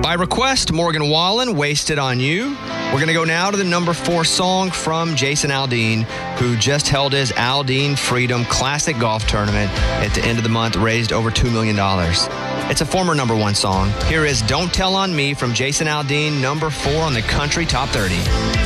By request, Morgan Wallen, Wasted on You. We're going to go now to the number 4 song from Jason Aldean, who just held his Aldean Freedom Classic Golf Tournament at the end of the month, raised over $2 million. It's a former number 1 song. Here is Don't Tell on Me from Jason Aldean, number 4 on the Country Top 30.